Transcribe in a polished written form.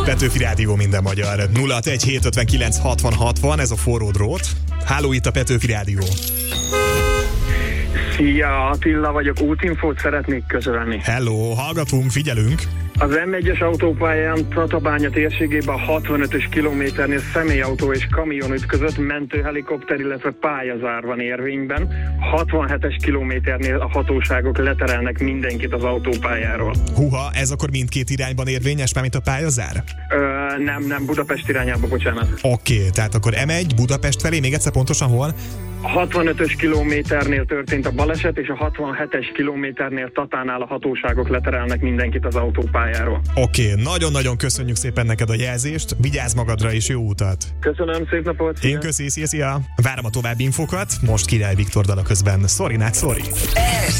Petőfi Rádió, minden magyar. 061 759 60 60, ez a forró drót. Háló, itt a Petőfi Rádió. Szia, Attila vagyok, útinfót szeretnék közölni. Hello, hallgatunk, figyelünk. Az M1-es autópályán Tatabánya térségében a 65-ös kilométernél személyautó és kamion ütközött, mentőhelikopter, illetve pályazár van érvényben. 67-es kilométernél a hatóságok leterelnek mindenkit az autópályáról. Húha, ez akkor mindkét irányban érvényes, mármint a pályazár? Nem, Budapest irányába, bocsánat. Oké, tehát akkor M1 Budapest felé, még egyszer pontosan hol? A 65-ös kilométernél történt a baleset, és a 67-es kilométernél Tatánál a hatóságok leterelnek mindenkit az autópályáról. Oké, nagyon-nagyon köszönjük szépen neked a jelzést, vigyázz magadra és jó utat! Köszönöm, szép napot! Én köszi, szia! Várom a további infokat, most Király Viktor dala közben. Sorry, not sorry. Ez